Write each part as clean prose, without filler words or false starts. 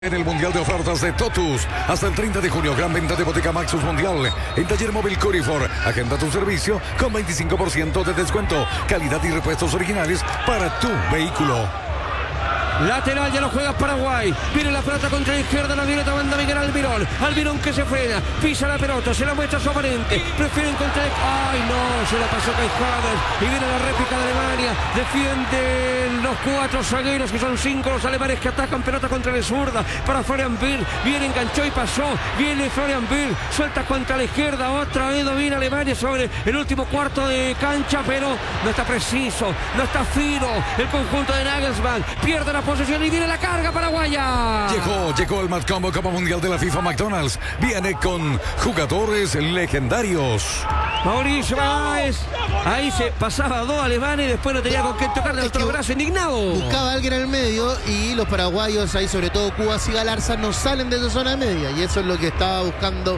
En el Mundial de Ofertas de Totus, hasta el 30 de junio, gran venta de Botica Maxus Mundial. En Taller Móvil Corifor, agenda tu servicio con 25% de descuento. Calidad y repuestos originales para tu vehículo. Lateral, ya lo juega Paraguay. Viene la pelota contra la izquierda, la viene tomando Miguel Almirón. Almirón que se frena, pisa la pelota, se la muestra a su oponente. Prefiere encontrar. ¡Ay, no! Se la pasó Kai Havertz. Y viene la réplica de Alemania. Defienden los cuatro zagueros, que son cinco los alemanes que atacan. Pelota contra la zurda para Florian Wirtz. Viene, enganchó y pasó. Viene Florian Wirtz. Suelta contra la izquierda. Otra vez domina Alemania sobre el último cuarto de cancha, pero no está preciso, no está fino. El conjunto de Nagelsmann pierde la posesión y viene la carga paraguaya. Llegó el Mad Combo Copa Mundial de la FIFA McDonald's. Viene con jugadores legendarios. Mauricio Báez. Ahí se pasaba dos alemanes y después no tenía con qué tocar del otro brazo, indignado. Buscaba a alguien en el medio y los paraguayos, ahí sobre todo Cubas y Galarza, no salen de esa zona media. Y eso es lo que estaba buscando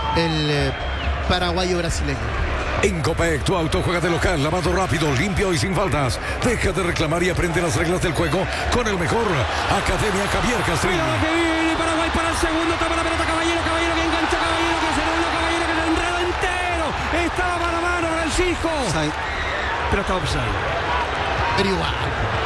el paraguayo brasileño. En Copec, tu auto juega de local, lavado rápido, limpio y sin faltas. Deja de reclamar y aprende las reglas del juego con el mejor. Academia Javier Castrillo. Mira lo que viene Paraguay para el segundo. Toma la pelota Caballero que engancha Caballero, que se enrolla Caballero, que se enreda entero. Estaba mano a mano Francisco. Pero está offside. Pero igual.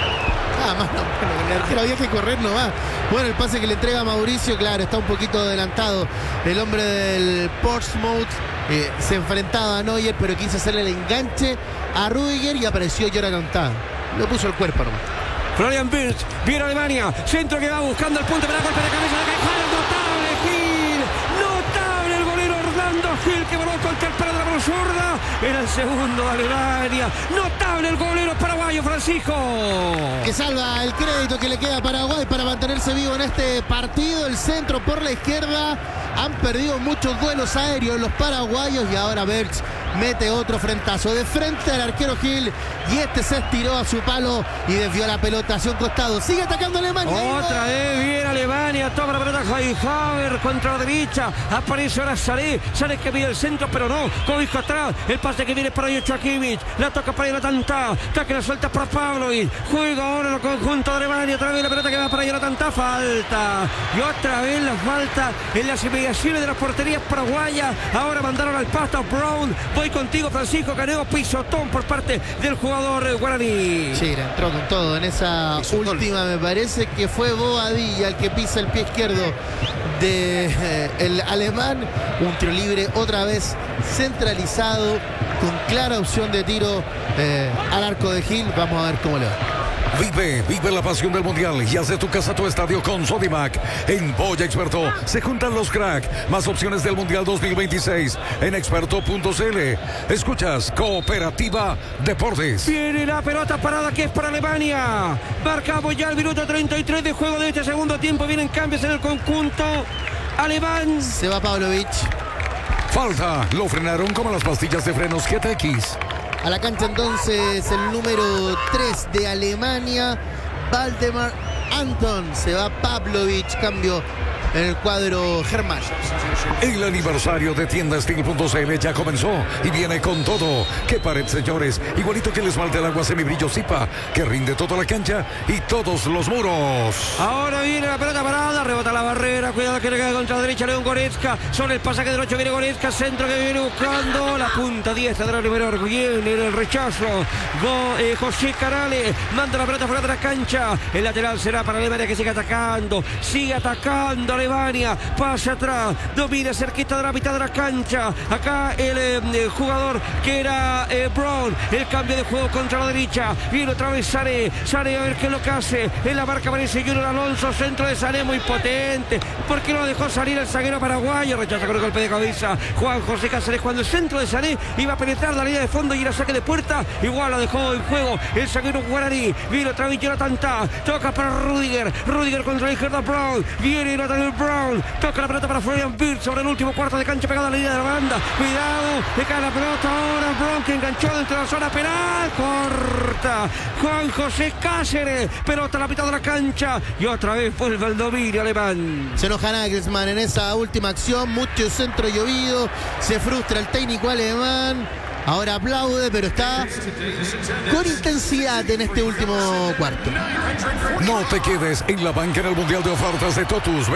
Nada más, el arquero había que correr nomás. Bueno, el pase que le entrega a Mauricio, claro, está un poquito adelantado. El hombre del Portsmouth se enfrentaba a Neuer, pero quiso hacerle el enganche a Rüdiger y apareció Jonathan Tah. Le puso el cuerpo nomás. Florian Wirtz, viene Alemania, centro que va buscando el punto para golpe de cabeza de Kai Havertz, notable Gil, notable el golero Orlando Gil que voló contra el palo de la mano zurda, era el segundo de Alemania, notable el golero paraguayo Francisco. Que salva el crédito que le queda a Paraguay para mantenerse vivo en este partido, el centro por la izquierda. Han perdido muchos duelos aéreos los paraguayos y ahora Wirtz mete otro frentazo de frente al arquero Gil y este se estiró a su palo y desvió la pelota hacia un costado. Sigue atacando Alemania. Otra vez viene Alemania, toma la pelota Kai Havertz contra la derecha, aparece ahora Saré que pide el centro pero no, cobijo atrás, el pase que viene para Joshua Kimmich, la toca para Jonathan Tah, que la suelta para Pavlovic, juega ahora el conjunto de Alemania, otra vez la pelota que va para Jonathan Tah, falta, y otra vez la falta en las inmediaciones de las porterías paraguayas. Ahora mandaron al pasto a Brown. Voy contigo, Francisco Caneo, pisotón por parte del jugador guaraní. Sí, entró con todo en esa última, me parece que fue Bobadilla el que pisa el pie izquierdo del alemán. Un tiro libre otra vez centralizado con clara opción de tiro al arco de Gil. Vamos a ver cómo le va. Vive la pasión del Mundial y haz de tu casa tu estadio con Sodimac. En Polla Experto se juntan los crack. Más opciones del Mundial 2026 en experto.cl. Escuchas Cooperativa Deportes. Viene la pelota parada que es para Alemania. Marcamos ya el minuto 33 de juego de este segundo tiempo. Vienen cambios en el conjunto alemán. Se va Pavlovic. Falta, lo frenaron como las pastillas de frenos GTX. A la cancha entonces el número 3 de Alemania, Valdemar Anton. Se va Pavlovic, cambio en el cuadro Germán. El aniversario de tiendastil.cl ya comenzó y viene con todo. ¡Qué pared, señores! Igualito que el esmalte al agua semibrillo Zipa, que rinde toda la cancha y todos los muros. Ahora viene la pelota parada, rebota la barrera, cuidado que le cae contra la derecha León Goretzka. Sobre el pasaje del 8 viene Goretzka, centro que viene buscando la punta diestra de la primera. Viene el rechazo. José Carale manda la pelota fuera de la cancha. El lateral será para Alemania que sigue atacando Alemania, pasa atrás, domina cerquita de la mitad de la cancha. Acá el jugador que era Brown, el cambio de juego contra la derecha. Viene otra vez Saré a ver qué es lo que hace. En la marca aparece Junior Alonso, centro de Saré muy potente. ¿Por qué no dejó salir el zaguero paraguayo? Rechaza con el golpe de cabeza Juan José Cáceres cuando el centro de Saré iba a penetrar la línea de fondo y la saque de puerta. Igual la dejó en juego el zaguero guaraní. Viene otra vez Jonathan Tah, toca para Rüdiger contra la izquierda Brown. Viene Jonathan Brown, toca la pelota para Florian Wirtz sobre el último cuarto de cancha pegada a la línea de la banda. Cuidado, le cae la pelota ahora Brown que enganchó dentro de la zona penal. Corta Juan José Cáceres, pelota a la mitad de la cancha y otra vez vuelve el dominio alemán. Se enoja Nagelsmann en esa última acción, mucho centro llovido, se frustra el técnico alemán. Ahora aplaude, pero está con intensidad en este último cuarto. No te quedes en la banca en el Mundial de Ofertas de Totus.